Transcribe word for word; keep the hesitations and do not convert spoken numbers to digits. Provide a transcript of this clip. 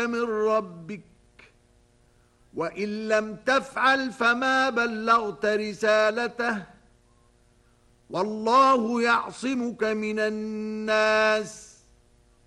من ربك وإن لم تفعل فما بلغت رسالته والله يعصمك من الناس